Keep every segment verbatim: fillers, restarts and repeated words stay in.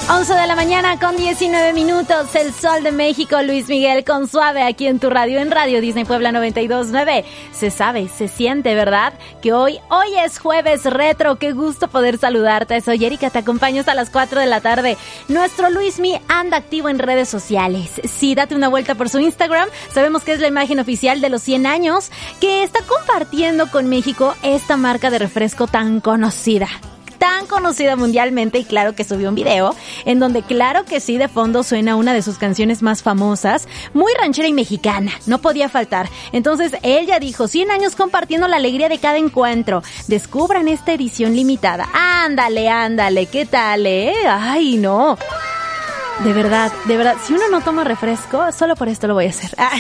once de la mañana con diecinueve minutos, el sol de México, Luis Miguel con Suave aquí en tu radio, en Radio Disney Puebla noventa y dos punto nueve. Se sabe, se siente, ¿verdad? Que hoy, hoy es jueves retro, qué gusto poder saludarte. Soy Erika, te acompaño hasta las cuatro de la tarde. Nuestro Luismi anda activo en redes sociales. Sí, date una vuelta por su Instagram, sabemos que es la imagen oficial de los cien años, que está compartiendo con México esta marca de refresco tan conocida. Tan conocida mundialmente, y claro que subió un video en donde claro que sí de fondo suena una de sus canciones más famosas, muy ranchera y mexicana, no podía faltar. Entonces él ya dijo, cien años compartiendo la alegría de cada encuentro, descubran esta edición limitada. Ándale, ándale, ¿qué tal, eh? Ay, no. De verdad, de verdad, si uno no toma refresco, solo por esto lo voy a hacer. Ah.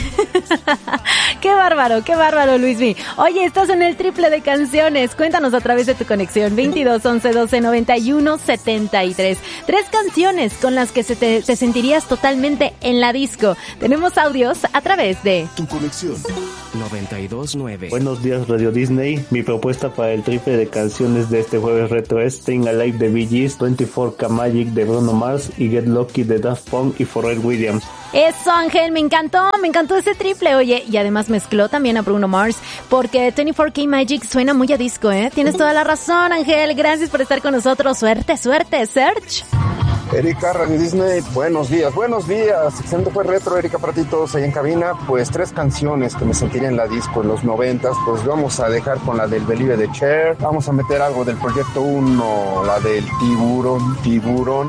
Qué bárbaro, qué bárbaro, Luismi. Oye, estás en el triple de canciones. Cuéntanos a través de tu conexión veintidós, once, doce, noventa y uno, setenta y tres. Tres canciones con las que se te, te sentirías totalmente en la disco. Tenemos audios a través de tu conexión noventa y dos punto nueve. Buenos días, Radio Disney. Mi propuesta para el triple de canciones de este jueves retro es Staying Alive de Bee Gees, veinticuatro K Magic de Bruno Mars y Get Lucky de Daft Punk y Pharrell Williams. Eso, Ángel, me encantó, me encantó ese triple, oye, y además mezcló también a Bruno Mars, porque veinticuatro K Magic suena muy a disco, ¿eh? Tienes toda la razón, Ángel, gracias por estar con nosotros, suerte, suerte, Serge. Erika, Radio Disney, buenos días, buenos días, excelente fue retro, Erika, para ti todos ahí en cabina, pues tres canciones que me sentiría en la disco en los noventas, pues vamos a dejar con la del Believe de Cher, vamos a meter algo del Proyecto uno, la del Tiburón, Tiburón,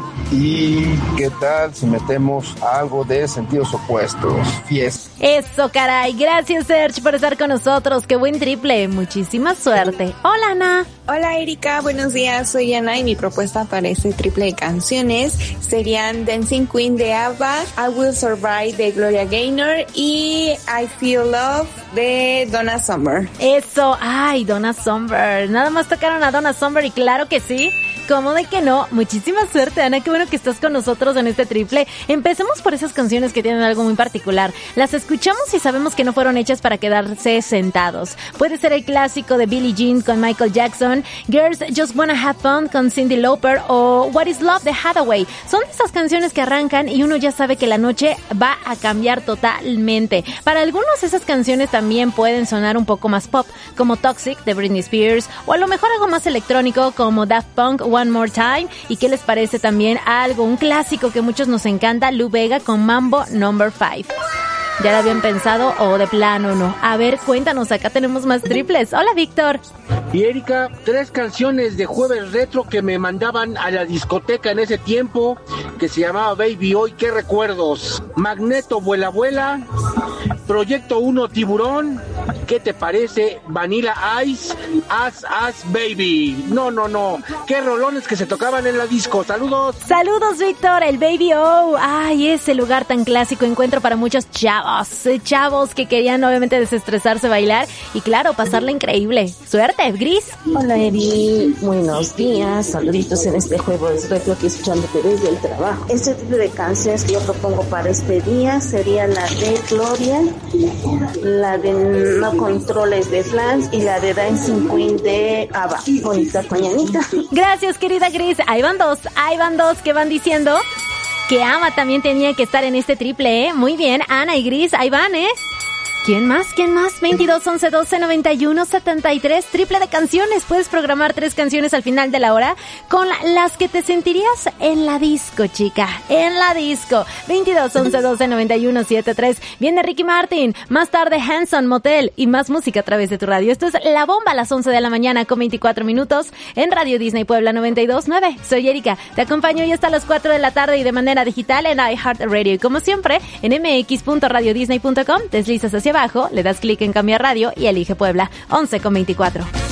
y qué tal si metemos algo de Sentidos Opuestos, Fiesta. Eso, caray, gracias, Serge, por estar con nosotros, qué buen triple, muchísima suerte. Hola, Ana. Hola, Erika, buenos días, soy Ana y mi propuesta para este triple de canciones serían Dancing Queen de ABBA, I Will Survive de Gloria Gaynor y I Feel Love de Donna Summer. Eso, ay, Donna Summer, nada más tocaron a Donna Summer y claro que sí. ¿Cómo de que no? Muchísima suerte, Ana, qué bueno que estás con nosotros en este triple. Empecemos por esas canciones que tienen algo muy particular. Las escuchamos y sabemos que no fueron hechas para quedarse sentados. Puede ser el clásico de Billie Jean con Michael Jackson, Girls Just Wanna Have Fun con Cyndi Lauper o What Is Love de Hathaway. Son esas canciones que arrancan y uno ya sabe que la noche va a cambiar totalmente. Para algunos esas canciones también pueden sonar un poco más pop, como Toxic de Britney Spears, o a lo mejor algo más electrónico como Daft Punk, One More Time. ¿Y qué les parece también algo, un clásico que a muchos nos encanta, Lou Bega con Mambo Number five? ¿Ya lo habían pensado o de plano no? A ver, cuéntanos, acá tenemos más triples. Hola, Víctor. Y Erika, tres canciones de jueves retro que me mandaban a la discoteca en ese tiempo, que se llamaba Baby Hoy, qué recuerdos. Magneto, Vuela Vuela, Proyecto uno, Tiburón, ¿qué te parece? Vanilla Ice, As As Baby. No, no, no, qué rolones que se tocaban en la disco. Saludos. Saludos, Víctor, el Baby O. Ay, ese lugar tan clásico, encuentro para muchos chavos, chavos que querían obviamente desestresarse, bailar y claro, pasarla increíble. Suerte, Gris. Hola, Eri, buenos días, saluditos en este jueves retro aquí escuchándote desde el trabajo. Este tipo de canciones que yo propongo para este día sería la de Gloria, la de No Controles de Flans y la de Dancing Queen de ABBA. Bonita mañanita. Gracias, querida Gris. Ahí van dos, ahí van dos que van diciendo que Ama también tenía que estar en este triple, ¿eh? Muy bien, Ana y Gris, ahí van, ¿eh? ¿Quién más? ¿Quién más? veintidós, once, doce, noventa y uno, setenta y tres, triple de canciones. Puedes programar tres canciones al final de la hora con las que te sentirías en la disco, chica. En la disco. veintidós, once, doce, noventa y uno, setenta y tres. Viene Ricky Martin. Más tarde Hanson, Motel y más música a través de tu radio. Esto es La Bomba a las once de la mañana con veinticuatro minutos en Radio Disney Puebla noventa y dos punto nueve. Soy Erika. Te acompaño hoy hasta las cuatro de la tarde y de manera digital en iHeartRadio. Y como siempre, en m x punto radio disney punto com, deslizas hacia abajo, le das clic en cambiar radio y elige Puebla. once con veinticuatro.